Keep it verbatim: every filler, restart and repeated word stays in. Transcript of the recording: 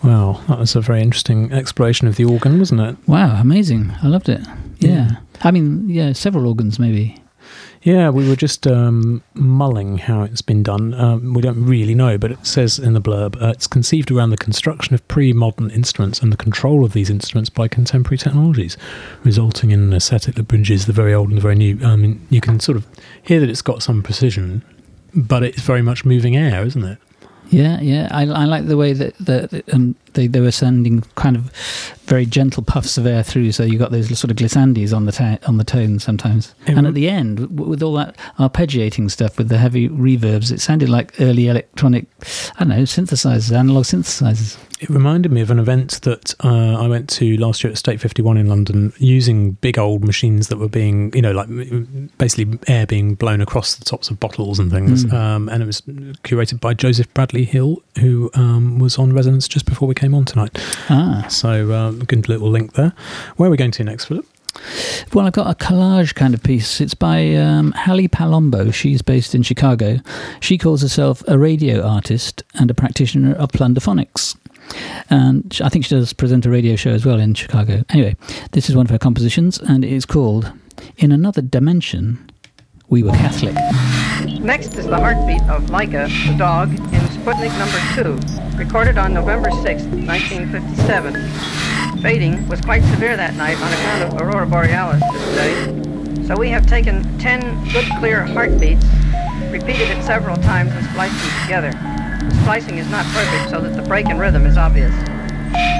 Wow, that was a very interesting exploration of the organ, wasn't it? Wow, amazing. I loved it. Yeah. Yeah. I mean, yeah, several organs maybe. Yeah, we were just um, mulling how it's been done. Um, we don't really know, but it says in the blurb, uh, it's conceived around the construction of pre-modern instruments and the control of these instruments by contemporary technologies, resulting in an aesthetic that bridges the very old and the very new. I mean, you can sort of hear that it's got some precision, but it's very much moving air, isn't it? Yeah, yeah. I, I like the way that, that um, they, they were sending kind of very gentle puffs of air through, so you got those sort of glissandes on the ta- on the tone sometimes. It and w- at the end, w- with all that arpeggiating stuff, with the heavy reverbs, it sounded like early electronic, I don't know, synthesizers, analog synthesizers. It reminded me of an event that uh, I went to last year at State fifty-one in London, using big old machines that were being, you know, like basically air being blown across the tops of bottles and things. Mm. Um, and it was curated by Joseph Bradley Hill, who um, was on Resonance just before we came on tonight. Ah. So um, good little link there. Where are we going to next, Philip? Well, I've got a collage kind of piece. It's by um, Hallie Palombo. She's based in Chicago. She calls herself a radio artist and a practitioner of plunderphonics. And I think she does present a radio show as well in Chicago. Anyway, this is one of her compositions, and it is called In Another Dimension, We Were Catholic. Next is the heartbeat of Laika, the dog, in Sputnik number two, recorded on November sixth, nineteen fifty-seven. Fading was quite severe that night on account of Aurora Borealis this day. So we have taken ten good clear heartbeats, repeated it several times, and spliced them together. The splicing is not perfect so that the break in rhythm is obvious.